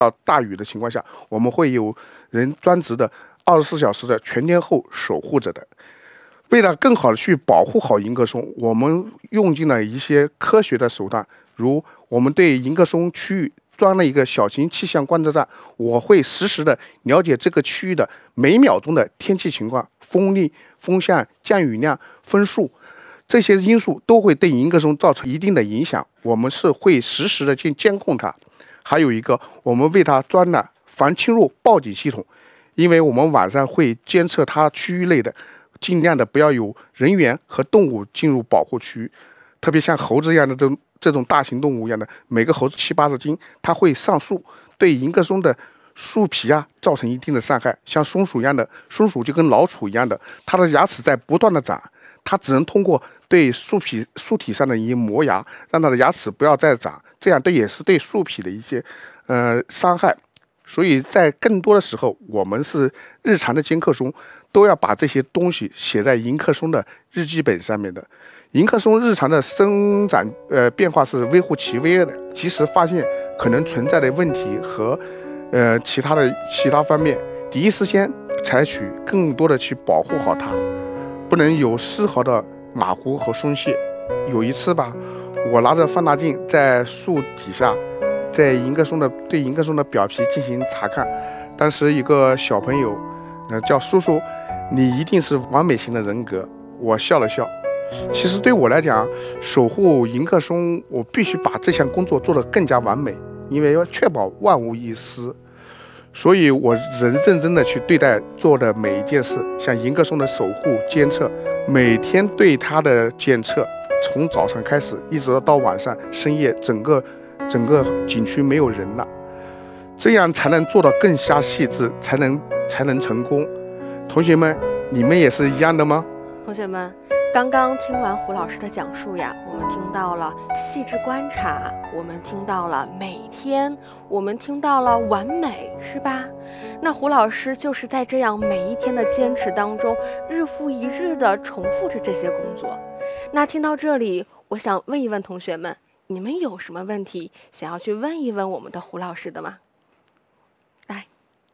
大雨的情况下，我们会有人专职的24小时的全天候守护着的。为了更好的去保护好迎客松，我们用尽了一些科学的手段，如我们对迎客松区域装了一个小型气象观测站，我会实时的了解这个区域的每秒钟的天气情况、风力、风向、降雨量、风速，这些因素都会对迎客松造成一定的影响，我们是会实时的去监控它。还有一个，我们为它装了防侵入报警系统，因为我们晚上会监测它区域内的，尽量的不要有人员和动物进入保护区，特别像猴子一样的这种大型动物一样的，每个猴子70-80斤，它会上树，对迎客松的树皮造成一定的伤害。像松鼠一样的，松鼠就跟老鼠一样的，它的牙齿在不断的长，它只能通过对树体上的一些磨牙，让它的牙齿不要再长，这样也是对树皮的一些伤害。所以在更多的时候，我们是日常的监客松都要把这些东西写在迎客松的日记本上面的。迎客松日常的生长变化是微乎其微的，及时发现可能存在的问题和其他方面，第一时间采取更多的去保护好它，不能有丝毫的马虎和松懈。有一次吧，我拿着放大镜在树底下，对迎客松的表皮进行查看，当时一个小朋友叫叔叔，你一定是完美型的人格。我笑了笑。其实对我来讲，守护迎客松，我必须把这项工作做得更加完美，因为要确保万无一失。所以我认真的去对待做的每一件事，像迎客松的守护监测，每天对它的监测，从早上开始一直到晚上深夜，整个景区没有人了，这样才能做到更加细致，才能成功。同学们，你们也是一样的吗？ 同学们，刚刚听完胡老师的讲述呀，我们听到了细致观察，我们听到了每天，我们听到了完美，是吧？那胡老师就是在这样每一天的坚持当中，日复一日的重复着这些工作。那听到这里，我想问一问同学们，你们有什么问题想要去问一问我们的胡老师的吗？来，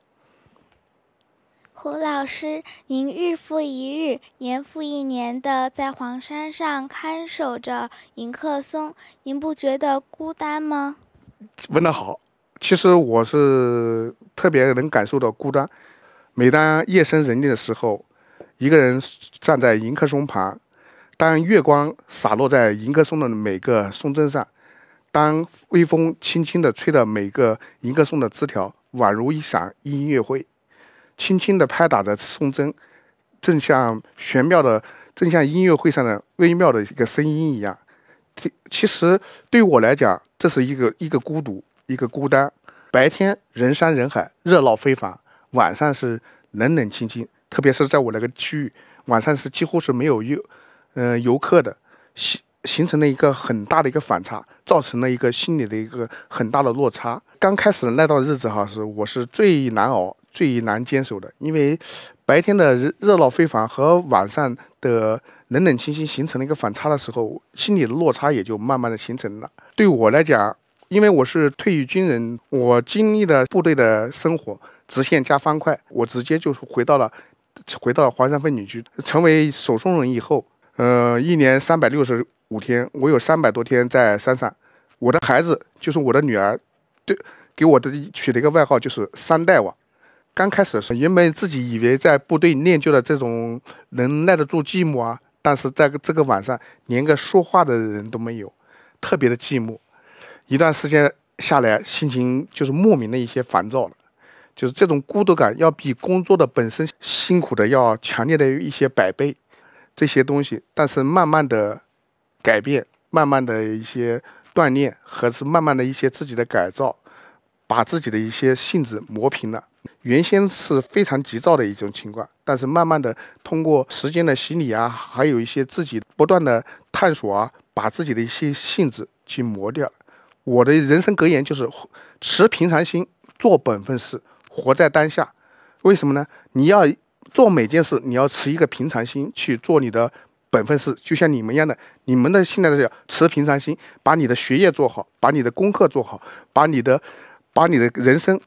胡老师，您日复一日、年复一年的在黄山上看守着迎客松，您不觉得孤单吗？ 问得好，其实我是特别能感受到孤单。每当夜深人静的时候，一个人站在迎客松旁，当月光洒落在迎客松的每个松针上，当微风轻轻地吹着每个迎客松的枝条，宛如一场音乐会，轻轻地拍打着松针，正像音乐会上的微妙的一个声音一样。其实对我来讲，这是一个孤独，一个孤单。白天人山人海，热闹非凡，晚上是冷冷清清，特别是在我那个区域，晚上是几乎是没有游客的，形成了一个很大的一个反差，造成了一个心理的一个很大的落差。刚开始的那段日子我是最难熬、最难坚守的，因为白天的热闹非凡和晚上的冷冷清清形成了一个反差的时候，心理的落差也就慢慢的形成了。对我来讲，因为我是退役军人，我经历了部队的生活，直线加方块，我直接就是回到了黄山风景区，成为守松人以后，一年365天，我有300多天在山上。我的孩子就是我的女儿，给我取了一个外号，就是3代娃。刚开始的时候，原本自己以为在部队练就了这种能耐得住寂寞但是在这个晚上，连个说话的人都没有，特别的寂寞。一段时间下来，心情就是莫名的一些烦躁了，就是这种孤独感要比工作的本身辛苦的要强烈的一些100倍。这些东西，但是慢慢的改变，慢慢的一些锻炼和是慢慢的一些自己的改造，把自己的一些性子磨平了。原先是非常急躁的一种情况，但是慢慢的通过时间的洗礼还有一些自己不断的探索把自己的一些性子去磨掉。我的人生格言就是持平常心，做本分事，活在当下。为什么呢？你要做每件事，你要持一个平常心去做你的本分事，就像你们一样的，你们的现在的持平常心，把你的学业做好，把你的功课做好，把把你的人生